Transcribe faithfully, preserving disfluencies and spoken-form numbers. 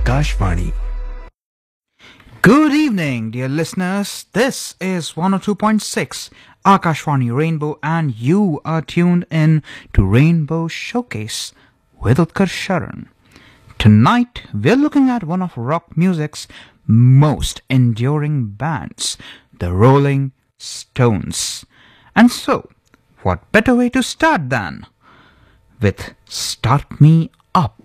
Akashvani. Good evening, dear listeners. This is one oh two point six Akashvani Rainbow, and you are tuned in to Rainbow Showcase with Utkarsh Sharan. Tonight, we're looking at one of rock music's most enduring bands, the Rolling Stones. And so, what better way to start than with Start Me Up?